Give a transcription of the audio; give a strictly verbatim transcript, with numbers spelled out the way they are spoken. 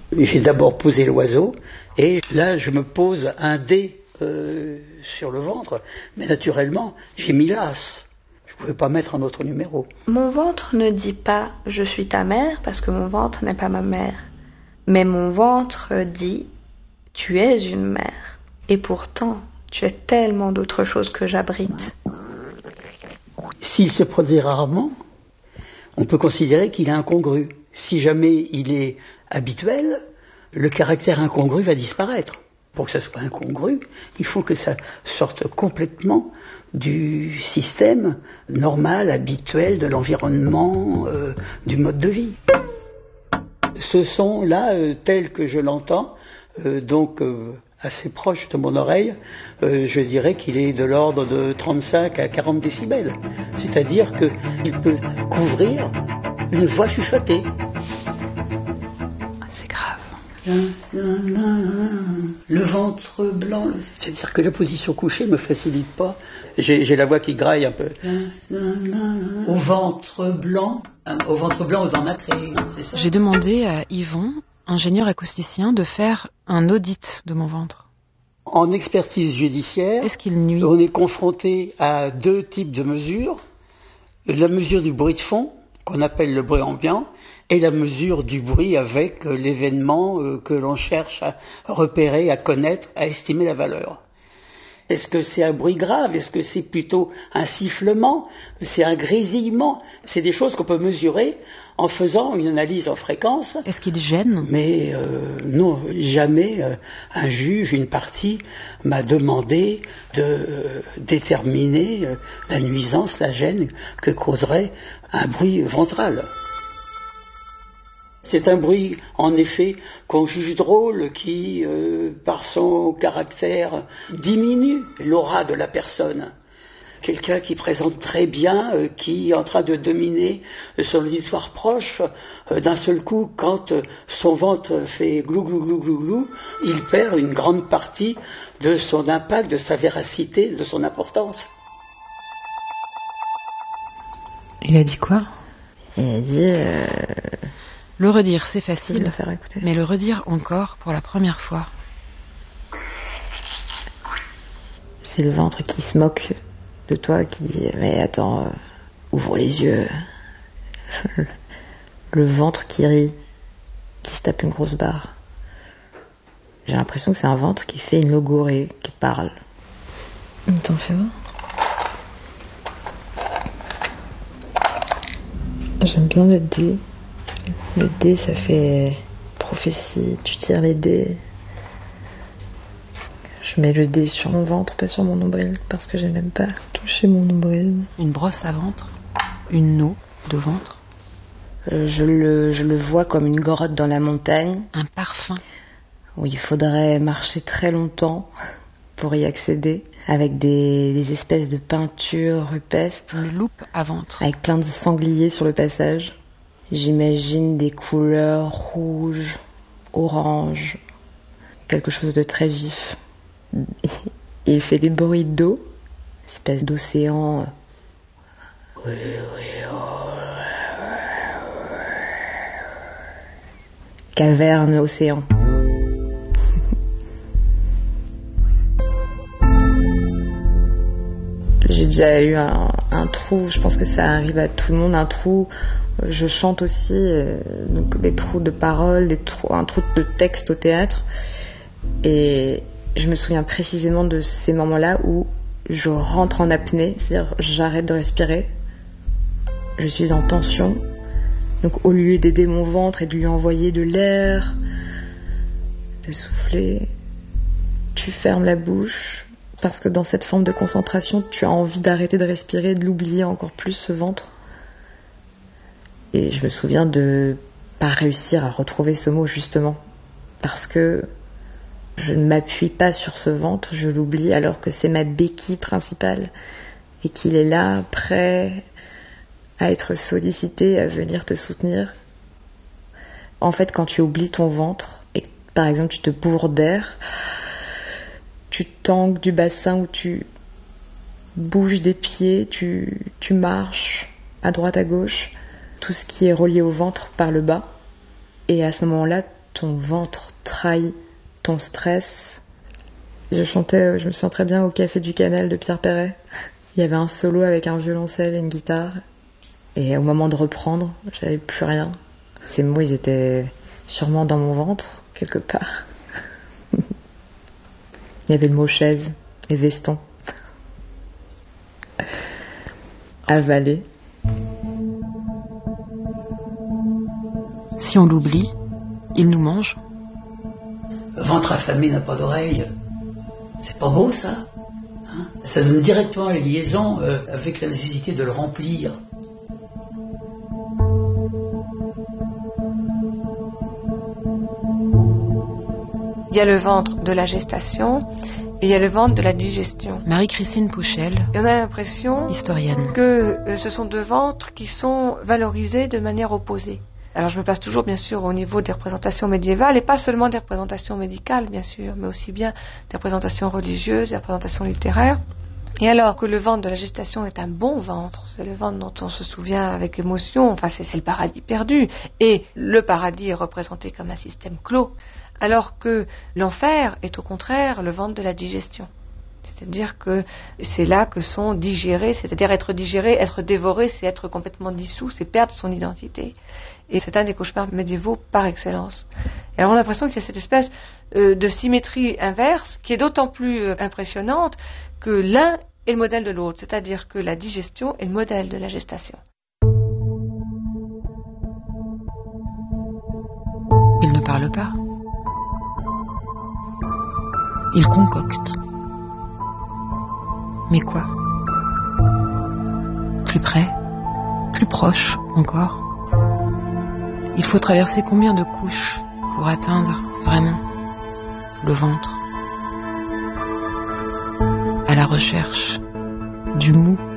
J'ai d'abord posé l'oiseau et là je me pose un dé euh, sur le ventre, mais naturellement j'ai mis l'as. Je ne pouvais pas mettre un autre numéro. Mon ventre ne dit pas « je suis ta mère » parce que mon ventre n'est pas ma mère. Mais mon ventre dit « tu es une mère ». Et pourtant, tu es tellement d'autres choses que j'abrite. S'il se produit rarement, on peut considérer qu'il est incongru. Si jamais il est habituel, le caractère incongru va disparaître. Pour que ça soit incongru, il faut que ça sorte complètement du système normal, habituel, de l'environnement, euh, du mode de vie. Ce son-là, euh, tel que je l'entends, euh, donc euh, assez proche de mon oreille, euh, je dirais qu'il est de l'ordre de trente-cinq à quarante décibels. C'est-à-dire qu'il peut couvrir une voix chuchotée. C'est grave. Le ventre blanc, c'est-à-dire que la position couchée ne me facilite pas. J'ai, j'ai la voix qui graille un peu. Au ventre blanc, au ventre blanc, aux dents nacrées, c'est ça. J'ai demandé à Yvon, ingénieur acousticien, de faire un audit de mon ventre. En expertise judiciaire, est-ce qu'il nuit ? On est confronté à deux types de mesures. La mesure du bruit de fond, qu'on appelle le bruit ambiant, et la mesure du bruit avec l'événement que l'on cherche à repérer, à connaître, à estimer la valeur. Est-ce que c'est un bruit grave ? Est-ce que c'est plutôt un sifflement ? C'est un grésillement ? C'est des choses qu'on peut mesurer en faisant une analyse en fréquence. Est-ce qu'il gêne ? Mais euh, non, jamais euh, un juge, une partie m'a demandé de euh, déterminer euh, la nuisance, la gêne que causerait un bruit ventral. C'est un bruit, en effet, qu'on juge drôle, qui, euh, par son caractère, diminue l'aura de la personne. Quelqu'un qui présente très bien, euh, qui est en train de dominer euh, son auditoire proche, euh, d'un seul coup, quand euh, son ventre fait glou glou glou glou glou, il perd une grande partie de son impact, de sa véracité, de son importance. Il a dit quoi ? Il a dit... Euh... Le redire, c'est facile, le faire écouter. Mais le redire encore pour la première fois. C'est le ventre qui se moque de toi, qui dit « Mais attends, euh, ouvre les yeux. » Le ventre qui rit, qui se tape une grosse barre. J'ai l'impression que c'est un ventre qui fait une logorée, qui parle. T'en fais voir. J'aime bien le dé. Le dé, ça fait prophétie. Tu tires les dés. Je mets le dé sur mon ventre, pas sur mon nombril, parce que je n'aime pas toucher mon nombril. Une brosse à ventre, une eau de ventre. Euh, je, le, je le vois comme une grotte dans la montagne. Un parfum. Où il faudrait marcher très longtemps pour y accéder, avec des, des espèces de peintures rupestres. Une loupe à ventre. Avec plein de sangliers sur le passage. J'imagine des couleurs rouges, orange, quelque chose de très vif. Et il fait des bruits d'eau, espèce d'océan. Oui, oui, oh. Caverne, océan. J'ai déjà eu un, un trou, je pense que ça arrive à tout le monde, un trou. Je chante aussi, euh, donc des trous de paroles, des trous, un trou de texte au théâtre. Et je me souviens précisément de ces moments-là où je rentre en apnée, c'est-à-dire j'arrête de respirer, je suis en tension. Donc au lieu d'aider mon ventre et de lui envoyer de l'air, de souffler, tu fermes la bouche, parce que dans cette forme de concentration, tu as envie d'arrêter de respirer, de l'oublier encore plus, ce ventre. Et je me souviens de pas réussir à retrouver ce mot, justement, parce que je ne m'appuie pas sur ce ventre, je l'oublie alors que c'est ma béquille principale et qu'il est là, prêt à être sollicité, à venir te soutenir. En fait, quand tu oublies ton ventre et que, par exemple, tu te bourres d'air, tu tangues du bassin où tu bouges des pieds, tu, tu marches à droite, à gauche, tout ce qui est relié au ventre par le bas. Et à ce moment-là, ton ventre trahit ton stress. Je chantais, je me souviens très bien, au Café du Canal de Pierre Perret. Il y avait un solo avec un violoncelle et une guitare. Et au moment de reprendre, j'avais plus rien. Ces mots, ils étaient sûrement dans mon ventre, quelque part. Il y avait le mot chaise et veston. Avalé. Si on l'oublie, il nous mange. Ventre affamé n'a pas d'oreille. C'est pas beau, ça, hein? Ça donne directement la liaison euh, avec la nécessité de le remplir. Il y a le ventre de la gestation et il y a le ventre de la digestion. Marie-Christine Pouchel, Et on a l'impression historienne. que euh, ce sont deux ventres qui sont valorisés de manière opposée. Alors je me place toujours bien sûr au niveau des représentations médiévales et pas seulement des représentations médicales bien sûr, mais aussi bien des représentations religieuses, des représentations littéraires. Et alors que le ventre de la gestation est un bon ventre, c'est le ventre dont on se souvient avec émotion, enfin c'est, c'est le paradis perdu, et le paradis est représenté comme un système clos, alors que l'enfer est au contraire le ventre de la digestion. C'est-à-dire que c'est là que sont digérés, c'est-à-dire être digéré, être dévoré, c'est être complètement dissous, c'est perdre son identité. Et c'est un des cauchemars médiévaux par excellence. Et alors on a l'impression qu'il y a cette espèce euh, de symétrie inverse qui est d'autant plus euh, impressionnante que l'un est le modèle de l'autre, c'est-à-dire que la digestion est le modèle de la gestation. Il ne parle pas. Il concocte. Mais quoi? Plus près? Plus proche encore? Il faut traverser combien de couches pour atteindre vraiment le ventre? À la recherche du mou